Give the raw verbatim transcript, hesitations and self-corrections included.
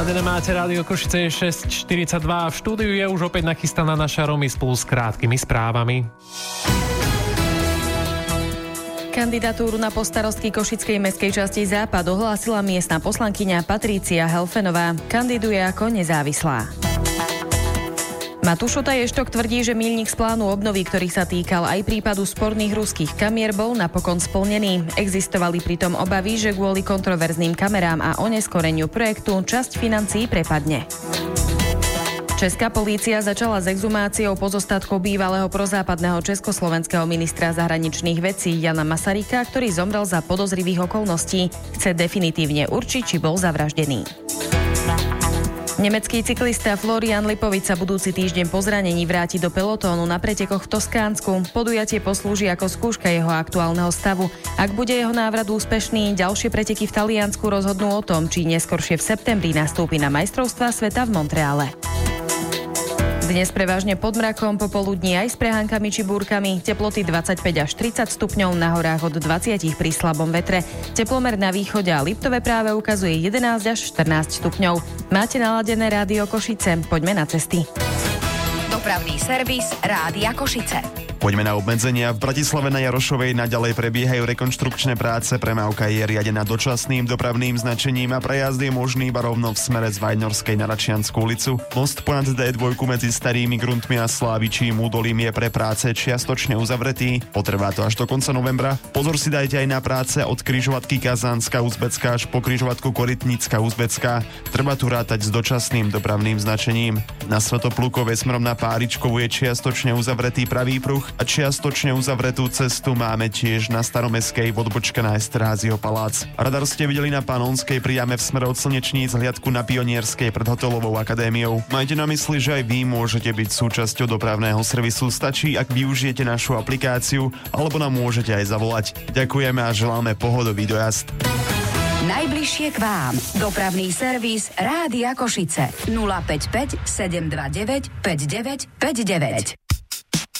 Naladené máte Rádio Košice, je šesť štyridsaťdva a v štúdiu je už opäť nachystaná naša Romy spolu s krátkými správami. Kandidatúru na post starostky Košickej mestskej časti Západ ohlásila miestna poslankyňa Patrícia Helfenová. Kandiduje ako nezávislá. Matúšota Ještok tvrdí, že míľnik z plánu obnovy, ktorý sa týkal aj prípadu sporných ruských kamier, bol napokon splnený. Existovali pritom obavy, že kvôli kontroverzným kamerám a oneskoreniu projektu časť financií prepadne. Česká polícia začala s exhumáciou pozostatkov bývalého prozápadného československého ministra zahraničných vecí Jana Masaryka, ktorý zomrel za podozrivých okolností. Chce definitívne určiť, či bol zavraždený. Nemecký cyklista Florian Lipovic sa budúci týždeň po zranení vráti do pelotónu na pretekoch v Toskánsku. Podujatie poslúži ako skúška jeho aktuálneho stavu. Ak bude jeho návrat úspešný, ďalšie preteky v Taliansku rozhodnú o tom, či neskoršie v septembri nastúpi na majstrovstvá sveta v Montreale. Dnes prevažne pod mrakom, popoludní aj s prehánkami či búrkami. Teploty dvadsaťpäť až tridsať stupňov, na horách od dvadsať pri slabom vetre. Teplomer na východe a Liptove práve ukazuje jedenásť až štrnásť stupňov. Máte naladené Rádio Košice. Poďme na cesty. Dopravný servis Rádia Košice. Poďme na obmedzenia. V Bratislave na Jarošovej naďalej prebiehajú rekonštrukčné práce. Premávka je riadená dočasným dopravným značením a prejazd je možný iba rovno v smere z Vajnorskej na Račiansku ulicu. Most ponad dé dva medzi Starými Gruntmi a Slávičím údolím je pre práce čiastočne uzavretý. Potrvá to až do konca novembra. Pozor si dajte aj na práce od križovatky Kazánska Uzbecká až po križovatku Korytnická Uzbecká. Treba tu rátať s dočasným dopravným značením. Na Svätoplukove smerom na Páričkovu je čiastočne uzavretý pravý pruh a čiastočne uzavretú cestu máme tiež na Staromestskej od Bočka na Esterházyho palác. Radar ste videli na Panonskej priame v smere od Slnečníc, hliadku na Pionierskej pred Hotelovou akadémiou. Majte na mysli, že aj vy môžete byť súčasťou dopravného servisu. Stačí, ak využijete našu aplikáciu, alebo nám môžete aj zavolať. Ďakujeme a želáme pohodový dojazd. Najbližšie k vám. Dopravný servis Rádia Košice. nula päť päť sedem dva deväť päť deväť päť deväť.